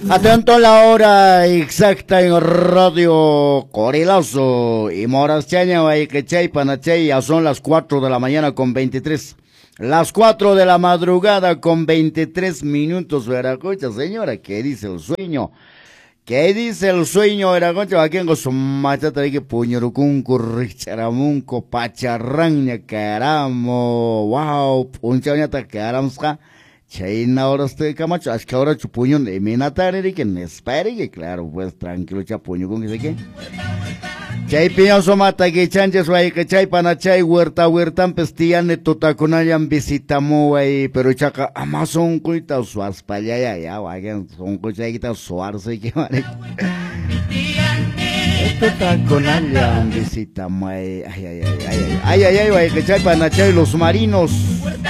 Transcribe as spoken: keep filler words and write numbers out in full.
Atento a la hora exacta en Radio Corilazo y Morascheña, Guayquechay, Panachay, ya son las cuatro de la mañana con veintitrés. Las cuatro de la madrugada con veintitrés minutos, Veracocha, señora, ¿qué dice el sueño? ¿Qué dice el sueño, Veracocha? Aquí en su machata de que puñurucunco, richaramunco, pacharraña, caramo, wow, punchañata, caramsca. Chaina ahora estoy camacho, es que ahora chupuño de minatari que me espere que claro, pues tranquilo chapuño con que sé qué. Chay piñoso mata que chanches guay que chay panachay huerta huertan pestiane totaconayan visitamo guay pero chaca amazon cuita suas paya ya ya guay son cuita quita suarse que vale. Totaconayan visitamo ay ay ay ay ay ay ay guay que chay panachay los marinos.